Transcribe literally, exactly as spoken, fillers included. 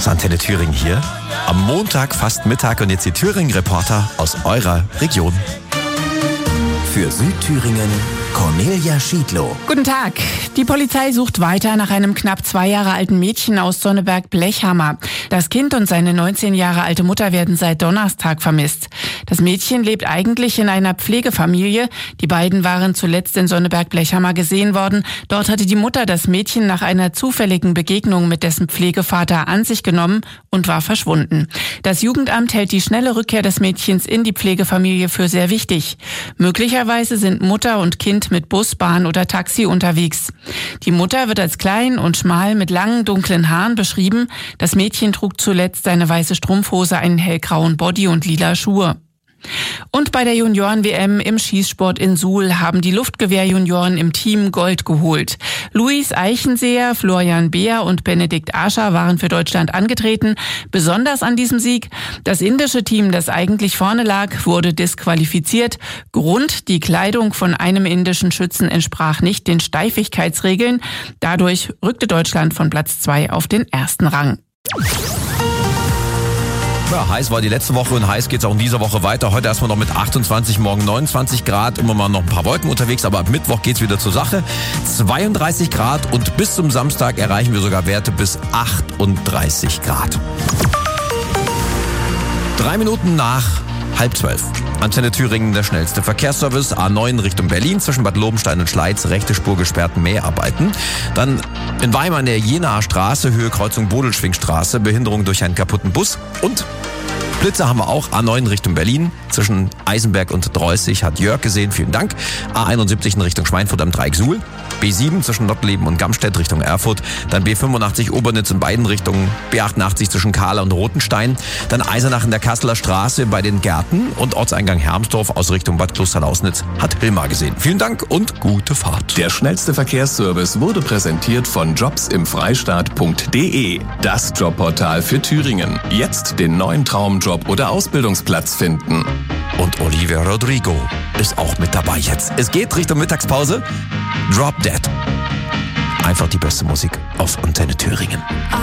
Das ist Antenne Thüringen hier. Am Montag, fast Mittag, und jetzt die Thüringen-Reporter aus eurer Region. Für Südthüringen Cornelia Schiedlow. Guten Tag. Die Polizei sucht weiter nach einem knapp zwei Jahre alten Mädchen aus Sonneberg-Blechhammer. Das Kind und seine neunzehn Jahre alte Mutter werden seit Donnerstag vermisst. Das Mädchen lebt eigentlich in einer Pflegefamilie. Die beiden waren zuletzt in Sonneberg-Blechhammer gesehen worden. Dort hatte die Mutter das Mädchen nach einer zufälligen Begegnung mit dessen Pflegevater an sich genommen und war verschwunden. Das Jugendamt hält die schnelle Rückkehr des Mädchens in die Pflegefamilie für sehr wichtig. Möglicherweise sind Mutter und Kind mit Bus, Bahn oder Taxi unterwegs. Die Mutter wird als klein und schmal mit langen, dunklen Haaren beschrieben. Das Mädchen trug zuletzt eine weiße Strumpfhose, einen hellgrauen Body und lila Schuhe. Und bei der Junioren-W M im Schießsport in Suhl haben die Luftgewehr-Junioren im Team Gold geholt. Luis Eichenseher, Florian Beer und Benedikt Ascher waren für Deutschland angetreten. Besonders an diesem Sieg: das indische Team, das eigentlich vorne lag, wurde disqualifiziert. Grund: die Kleidung von einem indischen Schützen entsprach nicht den Steifigkeitsregeln. Dadurch rückte Deutschland von Platz zwei auf den ersten Rang. Ja, heiß war die letzte Woche und heiß geht's auch in dieser Woche weiter. Heute erstmal noch mit achtundzwanzig, morgen neunundzwanzig Grad. Immer mal noch ein paar Wolken unterwegs, aber ab Mittwoch geht's wieder zur Sache. zweiunddreißig Grad und bis zum Samstag erreichen wir sogar Werte bis achtunddreißig Grad. Drei Minuten nach halb zwölf. Antenne Thüringen, der schnellste Verkehrsservice. A neun Richtung Berlin, zwischen Bad Lobenstein und Schleiz, rechte Spur gesperrt, Mäharbeiten. Dann in Weimar in der Jenaer Straße, Höhe Kreuzung Bodelschwingstraße, Behinderung durch einen kaputten Bus. Und Blitze haben wir auch. A neun Richtung Berlin, zwischen Eisenberg und Dreußig, hat Jörg gesehen, vielen Dank. A einundsiebzig in Richtung Schweinfurt am Dreieck Suhl. B sieben zwischen Nottleben und Gamstedt Richtung Erfurt. Dann B fünfundachtzig Obernitz in beiden Richtungen. B achtundachtzig zwischen Kahla und Rotenstein. Dann Eisenach in der Kasseler Straße bei den Gärten. Und Ortseingang Hermsdorf aus Richtung Bad Klosternaußnitz hat Hilmar gesehen. Vielen Dank und gute Fahrt. Der schnellste Verkehrsservice wurde präsentiert von jobs im freistaat punkt de. Das Jobportal für Thüringen. Jetzt den neuen Traumjob oder Ausbildungsplatz finden. Und Olivia Rodrigo ist auch mit dabei jetzt. Es geht Richtung Mittagspause. Drop Dead. Einfach die beste Musik auf Antenne Thüringen.